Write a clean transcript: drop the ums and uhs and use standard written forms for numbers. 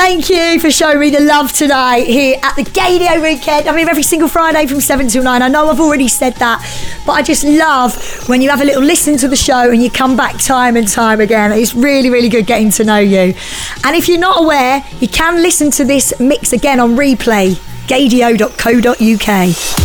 Thank you for showing me the love tonight here at the Gaydio Weekend. I'm here every single Friday from 7 till 9. I know I've already said that, but I just love when you have a little listen to the show and you come back time and time again. It's really, really good getting to know you. And if you're not aware, you can listen to this mix again on replay, gaydio.co.uk.